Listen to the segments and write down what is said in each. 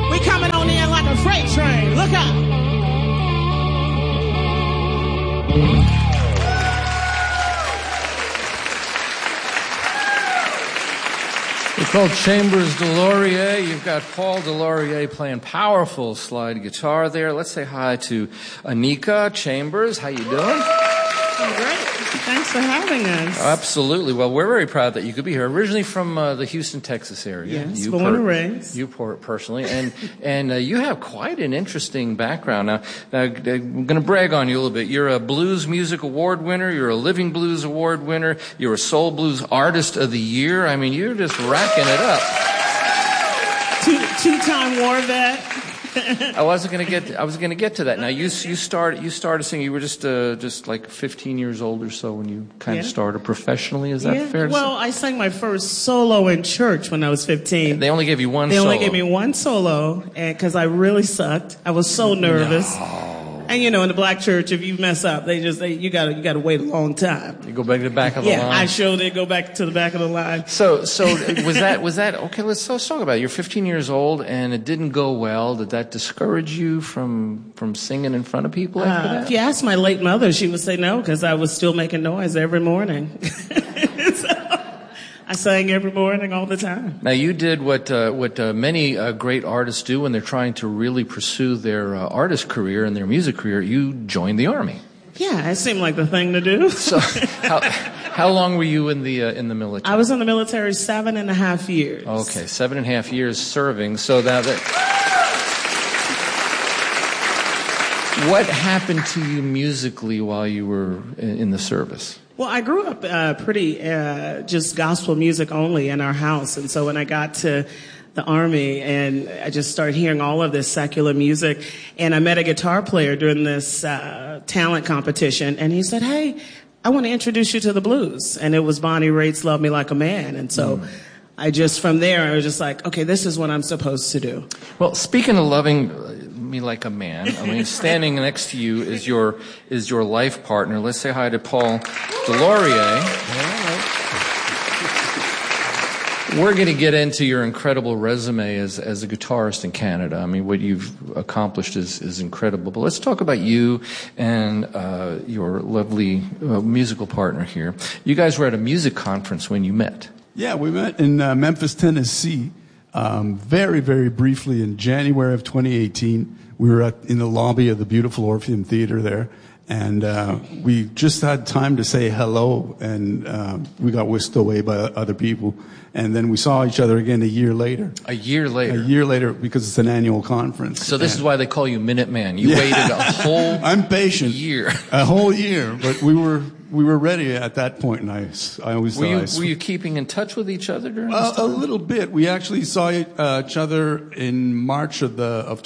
We coming on in like a freight train. Look out. They're called Chambers DesLauriers. You've got Paul DesLauriers playing powerful slide guitar there. Let's say hi to Anika Chambers. How you doing? I'm great. Thanks for having us. Absolutely. Well, we're very proud that you could be here. Originally from the Houston, Texas area. Yes, born and raised. You personally. And you have quite an interesting background. Now, I'm going to brag on you a little bit. You're a Blues Music Award winner. You're a Living Blues Award winner. You're a Soul Blues Artist of the Year. I mean, you're just racking it up. Two-time war vet. I was going to get to that. Now you started singing. You were just like 15 years old or so when you kind of started professionally. Is that fair to say? Well, I sang my first solo in church when I was 15. They only gave you one solo. They only gave me one solo, and because I really sucked. I was so nervous. No. And you know, in the black church, if you mess up, you gotta wait a long time. You go back to the back of the line. Yeah, I sure did go back to the back of the line. So was that okay? Let's talk about it. You're 15 years old, and it didn't go well. Did that discourage you from singing in front of people after that? If you ask my late mother, she would say no, because I was still making noise every morning. So, I sang every morning all the time. Now you did what many great artists do when they're trying to really pursue their artist career and their music career. You joined the Army. Yeah, it seemed like the thing to do. So, how long were you in the military? I was in the military 7.5 years. Okay, 7.5 years serving. So that. What happened to you musically while you were in the service? Well, I grew up pretty just gospel music only in our house. And so when I got to the Army and I just started hearing all of this secular music, and I met a guitar player during this talent competition, and he said, "Hey, I want to introduce you to the blues." And it was Bonnie Raitt's Love Me Like a Man. And so from there, I was just like, okay, this is what I'm supposed to do. Well, speaking of loving me like a man, I mean, standing next to you is your life partner. Let's say hi to Paul DesLauriers. We're going to get into your incredible resume as a guitarist in Canada. I mean, what you've accomplished is incredible. But let's talk about you and your lovely musical partner here. You guys were at a music conference when you met. Yeah, we met in Memphis, Tennessee. Very, very briefly in January of 2018, we were in the lobby of the beautiful Orpheum Theater there, and we just had time to say hello, and we got whisked away by other people, and then we saw each other again a year later. A year later? A year later, because it's an annual conference. So this is why they call you Minuteman. You waited a whole I'm patient. Year. A whole year, but we were ready at that point, and I always were you keeping in touch with each other during this time? A little bit. We actually saw each other in March of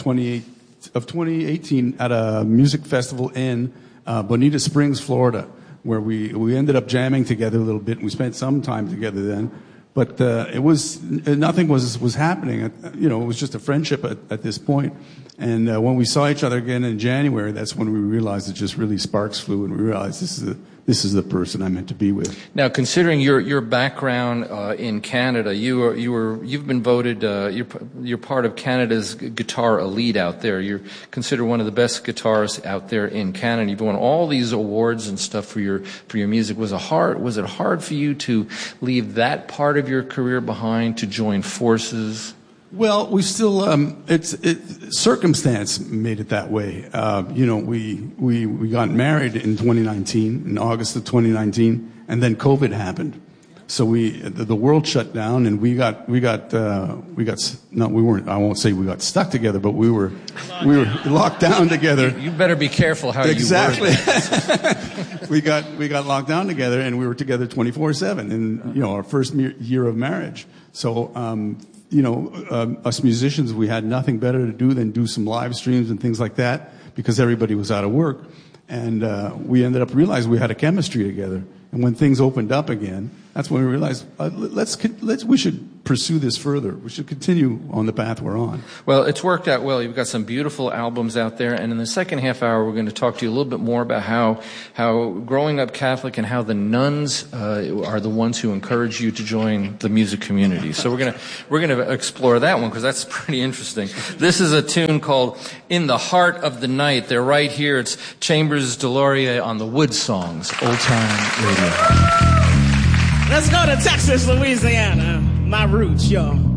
2018 at a music festival in Bonita Springs, Florida, where we ended up jamming together a little bit. And we spent some time together then, but nothing was happening. You know, it was just a friendship at this point. And when we saw each other again in January, that's when we realized it just really sparks flew, and we realized this is the person I'm meant to be with. Now, considering your background in Canada, you've been voted you're part of Canada's guitar elite out there. You're considered one of the best guitarists out there in Canada. You've won all these awards and stuff for your music. Was it hard for you to leave that part of your career behind to join forces? Well, we still, circumstance made it that way. You know, we got married in 2019, in August of 2019, and then COVID happened. So the world shut down, and we got I won't say we got stuck together, but we were locked down together. You better be careful how exactly. you word that. we got locked down together, and we were together 24/7 in, you know, our first year of marriage. So, you know, us musicians, we had nothing better to do than do some live streams and things like that because everybody was out of work. And we ended up realizing we had a chemistry together. And when things opened up again, that's when we realized we should pursue this further. We should continue on the path we're on. Well, it's worked out well. You've got some beautiful albums out there, and in the second half hour, we're going to talk to you a little bit more about how growing up Catholic and how the nuns are the ones who encourage you to join the music community. So we're gonna explore that one because that's pretty interesting. This is a tune called "In the Heart of the Night." They're right here. It's Chambers Deloria on the Wood Songs, Old Time Radio. Let's go to Texas, Louisiana, my roots, y'all.